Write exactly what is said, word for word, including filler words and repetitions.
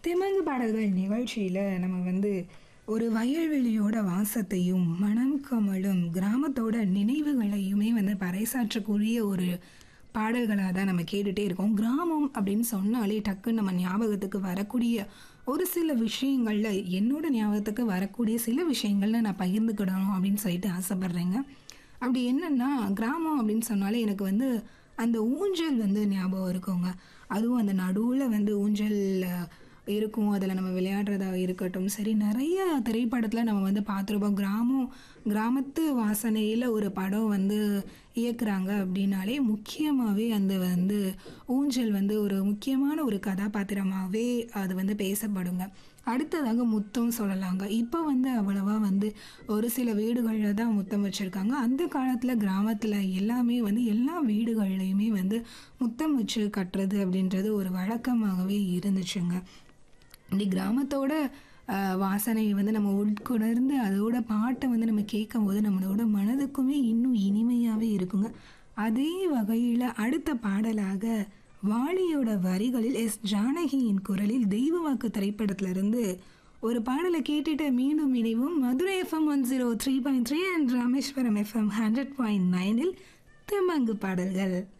திமங்கு பாடல்கள் நிகழ்ச்சியில் நம்ம வந்து ஒரு வயல்வெளியோட வாசத்தையும் மனம் கமழும் கிராமத்தோட நினைவுகளையுமே வந்து பறைசாற்றக்கூடிய ஒரு பாடல்களாக தான் நம்ம கேட்டுகிட்டே இருக்கோம். கிராமம் அப்படின்னு சொன்னாலே டக்குன்னு நம்ம ஞாபகத்துக்கு வரக்கூடிய ஒரு சில விஷயங்களில் என்னோட ஞாபகத்துக்கு வரக்கூடிய சில விஷயங்கள்ல நான் பகிர்ந்துக்கிடணும் அப்படின்னு சொல்லிட்டு ஆசைப்பட்றேங்க. அப்படி என்னென்னா, கிராமம் அப்படின்னு சொன்னாலே எனக்கு வந்து அந்த ஊஞ்சல் வந்து ஞாபகம் இருக்குங்க. அதுவும் அந்த நடுவில் வந்து ஊஞ்சல் இருக்கும், அதில் நம்ம விளையாடுறதா இருக்கட்டும் சரி, நிறைய திரைப்படத்தில் நம்ம வந்து பார்த்துருப்போம். கிராமம் கிராமத்து வாசனையில் ஒரு படம் வந்து இயக்குறாங்க அப்படின்னாலே முக்கியமாகவே அந்த வந்து ஊஞ்சல் வந்து ஒரு முக்கியமான ஒரு கதாபாத்திரமாகவே அது வந்து பேசப்படுங்க. அடுத்ததாக முத்தம் சொல்லலாங்க. இப்போ வந்து அவ்வளவா வந்து ஒரு சில வீடுகளில் தான் முத்தம் வச்சுருக்காங்க. அந்த காலத்தில் கிராமத்தில் எல்லாமே வந்து எல்லா வீடுகள்லையுமே வந்து முத்தம் வச்சு கட்டுறது அப்படின்றது ஒரு வழக்கமாகவே இருந்துச்சுங்க. இப்படி கிராமத்தோட வாசனையை வந்து நம்ம உட்கொணர்ந்து அதோட பாட்டை வந்து நம்ம கேட்கும் போது நம்மளோட மனதுக்குமே இன்னும் இனிமையாகவே இருக்குங்க. அதே வகையில் அடுத்த பாடலாக வாலியோட வரிகளில் எஸ் ஜானகியின் குரலில் தெய்வ வாக்கு திரைப்படத்திலிருந்து ஒரு பாடலை கேட்டுட்டு மீண்டும் இணைவும். Madurai FM one zero three point three and Rameswaram FM hundred point நைனில் திமங்கு பாடல்கள்.